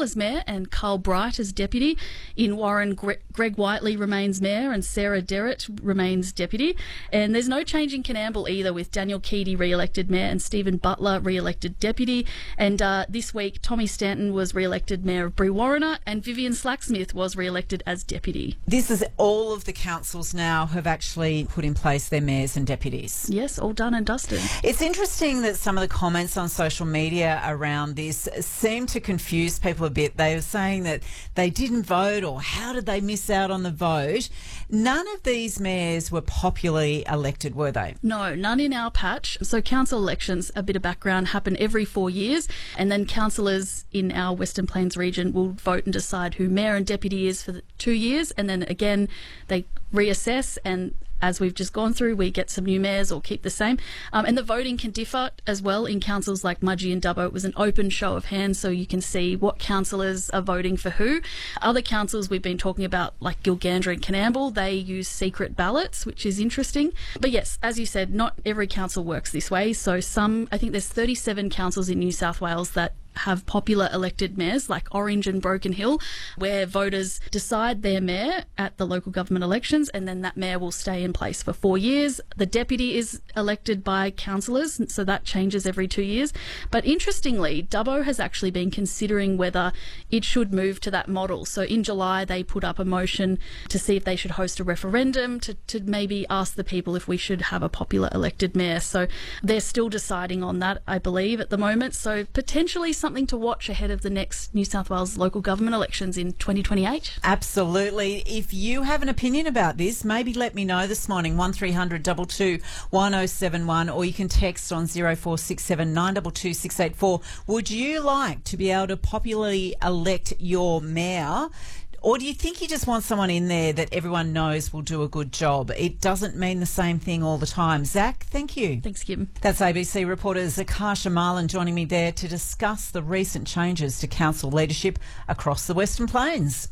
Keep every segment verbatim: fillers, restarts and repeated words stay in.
Cockle as mayor and Carl Bright as deputy. In Warren, Gre- Greg Whiteley remains mayor and Sarah Derrett remains deputy. And there's no change in Coonamble either, with Daniel Keady re-elected mayor and Stephen Butler re-elected deputy. And uh, this week, Tommy Stanton was re-elected mayor of Brewarrina and Vivian Slacksmith was re-elected as deputy. This is all of the councils now have actually put in place their mayors and deputies. Yes, all done and dusted. It's interesting that some of the comments on social media around this seem to confuse people a bit. They were saying that they didn't vote, or how did they miss out on the vote? None of these mayors were popularly elected, were they? No, none in our patch. So council elections, a bit of background, happen every four years and then councillors in our Western Plains region will vote and decide who mayor and deputy is for the two years, and then again they reassess, and as we've just gone through, we get some new mayors or keep the same. Um, and the voting can differ as well in councils like Mudgee and Dubbo. It was an open show of hands, so you can see what councillors are voting for who. Other councils we've been talking about, like Gilgandra and Coonamble, they use secret ballots, which is interesting. But yes, as you said, not every council works this way. So some, I think there's thirty-seven councils in New South Wales that have popular elected mayors like Orange and Broken Hill, where voters decide their mayor at the local government elections, and then that mayor will stay in place for four years. The deputy is elected by councillors, so that changes every two years. But interestingly, Dubbo has actually been considering whether it should move to that model. So in July, they put up a motion to see if they should host a referendum to, to maybe ask the people if we should have a popular elected mayor. So they're still deciding on that, I believe, at the moment. So potentially something to watch ahead of the next New South Wales local government elections in twenty twenty-eight. Absolutely. If you have an opinion about this, maybe let me know this morning, one three hundred two two one oh seven one, or you can text on zero four six seven nine two two six eight four. Would you like to be able to popularly elect your mayor? Or do you think you just want someone in there that everyone knows will do a good job? It doesn't mean the same thing all the time. Zach, thank you. Thanks, Kim. That's A B C reporters Akasha Marlin joining me there to discuss the recent changes to council leadership across the Western Plains.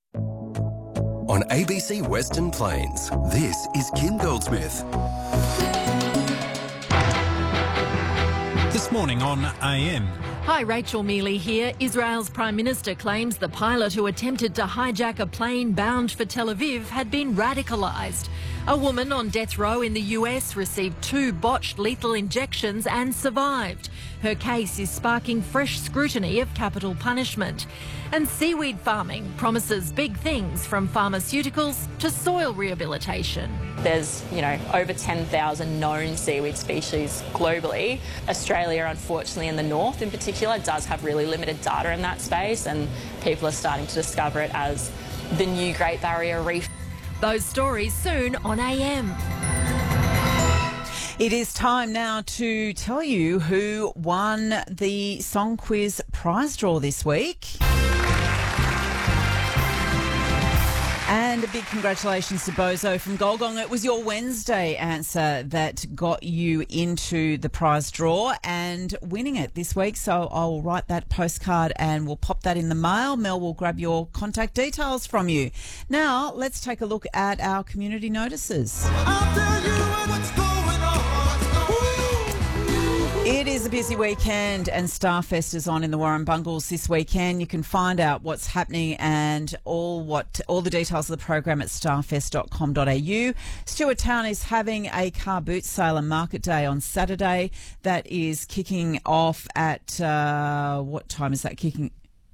On A B C Western Plains, this is Kim Goldsmith. This morning on A M. Hi, Rachel Mealy here. Israel's Prime Minister claims the pilot who attempted to hijack a plane bound for Tel Aviv had been radicalised. A woman on death row in the U S received two botched lethal injections and survived. Her case is sparking fresh scrutiny of capital punishment. And seaweed farming promises big things, from pharmaceuticals to soil rehabilitation. There's, you know, over ten thousand known seaweed species globally. Australia, unfortunately, in the north in particular, does have really limited data in that space, and people are starting to discover it as the new Great Barrier Reef. Those stories soon on A M. It is time now to tell you who won the Song Quiz prize draw this week. And a big congratulations to Bozo from Golgong. It was your Wednesday answer that got you into the prize draw and winning it this week. So I'll write that postcard and we'll pop that in the mail. Mel will grab your contact details from you. Now, let's take a look at our community notices. I'll tell you what's going on. It is a busy weekend and Starfest is on in the Warren Bungles this weekend. You can find out what's happening and all what all the details of the program at starfest dot com dot a u. Stuart Town is having a car boot sale and market day on Saturday. That is kicking off at, uh, what time is that kicking?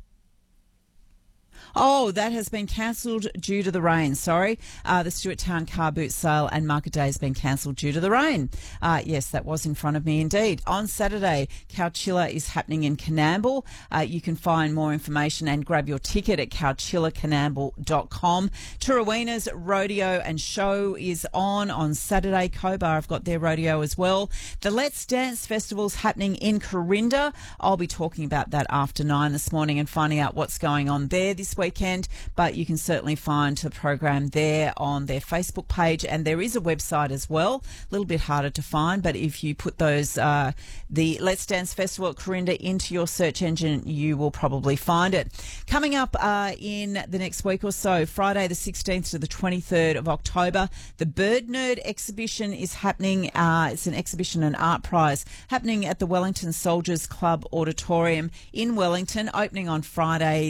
Oh, that has been cancelled due to the rain. Sorry. Uh, the Stuart Town Car Boot Sale and Market Day has been cancelled due to the rain. Uh, yes, that was in front of me indeed. On Saturday, Cowchilla is happening in Coonamble. Uh, you can find more information and grab your ticket at cowchilla coonamble dot com. Turaweena's Rodeo and Show is on on Saturday. Cobar have got their rodeo as well. The Let's Dance Festival's happening in Corinda. I'll be talking about that after nine this morning and finding out what's going on there this weekend, but you can certainly find the program there on their Facebook page, and there is a website as well. A little bit harder to find, but if you put those uh, the Let's Dance Festival at Corinda into your search engine, you will probably find it. Coming up uh, in the next week or so, Friday the sixteenth to the twenty-third of October, the Bird Nerd exhibition is happening. Uh, it's an exhibition and art prize happening at the Wellington Soldiers Club Auditorium in Wellington, opening on Friday